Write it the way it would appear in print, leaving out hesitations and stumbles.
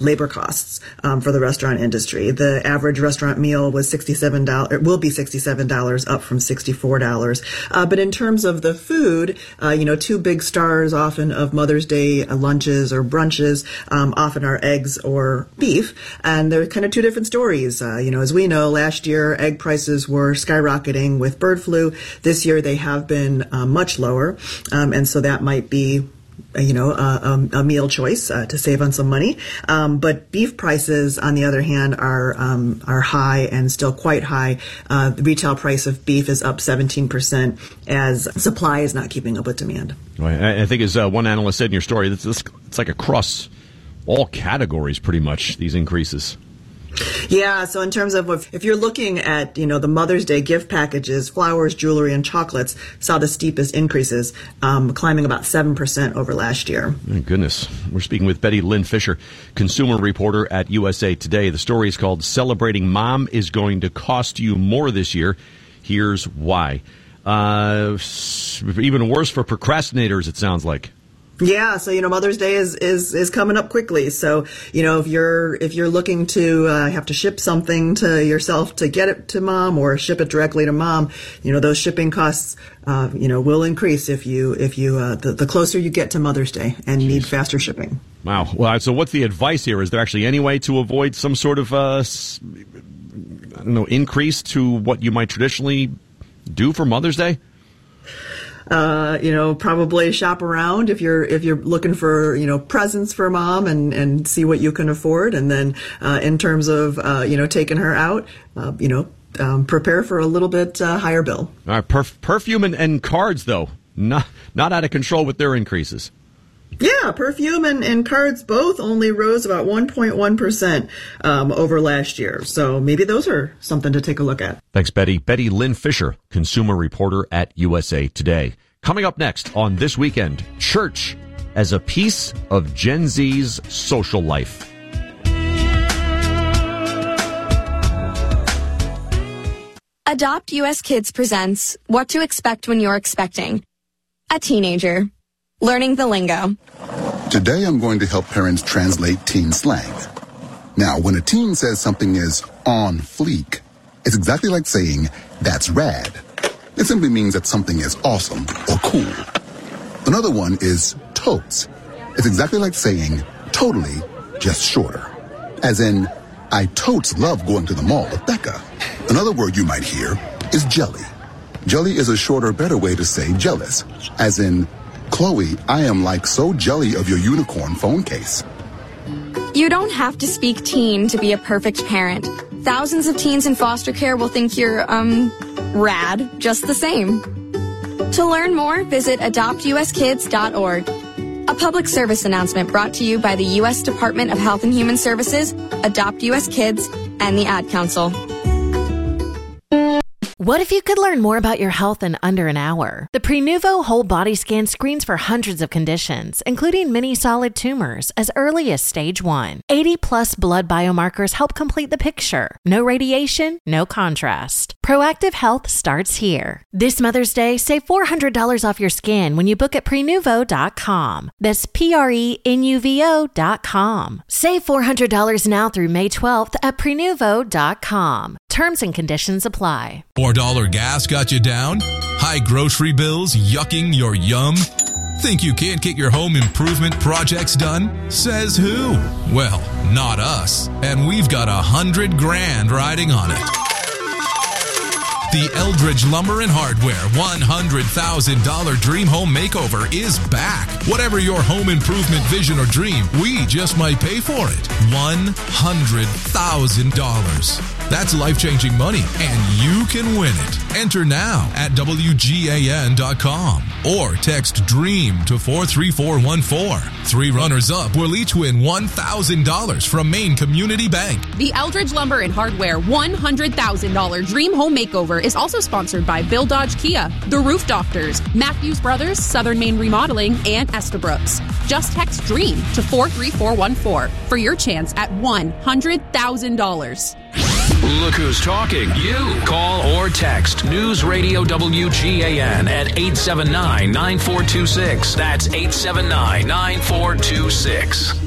labor costs for the restaurant industry. The average restaurant meal was $67. It will be $67, up from $64. But in terms of the food, two big stars often of Mother's Day lunches or brunches often are eggs or beef, and they're kind of two different stories. As we know, last year egg prices were skyrocketing with bird flu. This year they have been much lower, and so that might be a meal choice to save on some money. But beef prices, on the other hand, are high and still quite high. The retail price of beef is up 17% as supply is not keeping up with demand. Right. I think, as one analyst said in your story, it's like across all categories, pretty much, these increases. Yeah, so in terms of if you're looking at, the Mother's Day gift packages, flowers, jewelry, and chocolates saw the steepest increases, climbing about 7% over last year. My goodness. We're speaking with Betty Lynn Fisher, consumer reporter at USA Today. The story is called "Celebrating Mom is Going to Cost You More This Year. Here's Why." Even worse for procrastinators, it sounds like. Yeah, so Mother's Day is coming up quickly. So if you're looking to have to ship something to yourself to get it to mom or ship it directly to mom, those shipping costs will increase if you the closer you get to Mother's Day and need faster shipping. Wow. Well, so what's the advice here? Is there actually any way to avoid some sort of increase to what you might traditionally do for Mother's Day? Probably shop around if you're looking for, presents for mom and see what you can afford. And then, in terms of, taking her out, prepare for a little bit, higher bill. All right. Perfume and cards, though, not out of control with their increases. Yeah, perfume and cards both only rose about 1.1% over last year. So maybe those are something to take a look at. Thanks, Betty. Betty Lynn Fisher, consumer reporter at USA Today. Coming up next on This Weekend, church as a piece of Gen Z's social life. Adopt US Kids presents What to Expect When You're Expecting. A teenager. Learning the lingo. Today I'm going to help parents translate teen slang. Now, when a teen says something is on fleek, it's exactly like saying, that's rad. It simply means that something is awesome or cool. Another one is totes. It's exactly like saying, totally, just shorter. As in, I totes love going to the mall with Becca. Another word you might hear is jelly. Jelly is a shorter, better way to say jealous. As in, Chloe, I am like so jelly of your unicorn phone case. You don't have to speak teen to be a perfect parent. Thousands of teens in foster care will think you're, rad just the same. To learn more, visit adoptuskids.org. A public service announcement brought to you by the U.S. Department of Health and Human Services, Adopt U.S. Kids, and the Ad Council. What if you could learn more about your health in under an hour? The Prenuvo Whole Body Scan screens for hundreds of conditions, including many solid tumors, as early as stage 1. 80-plus blood biomarkers help complete the picture. No radiation, no contrast. Proactive health starts here. This Mother's Day, save $400 off your scan when you book at Prenuvo.com. That's Prenuvo.com. Save $400 now through May 12th at Prenuvo.com. Terms and conditions apply. $4 gas got you down? High grocery bills yucking your yum? Think you can't get your home improvement projects done? Says who? Well, not us. And we've got $100,000 riding on it. The Eldridge Lumber and Hardware $100,000 Dream Home Makeover is back. Whatever your home improvement vision or dream, we just might pay for it. $100,000. That's life-changing money, and you can win it. Enter now at WGAN.com or text DREAM to 43414. 3 runners-up will each win $1,000 from Maine Community Bank. The Eldridge Lumber and Hardware $100,000 Dream Home Makeover is also sponsored by Bill Dodge Kia, The Roof Doctors, Matthews Brothers, Southern Maine Remodeling, and Estabrooks. Just text DREAM to 43414 for your chance at $100,000. Look who's talking. You. Call or text News Radio WGAN at 879-9426. That's 879-9426.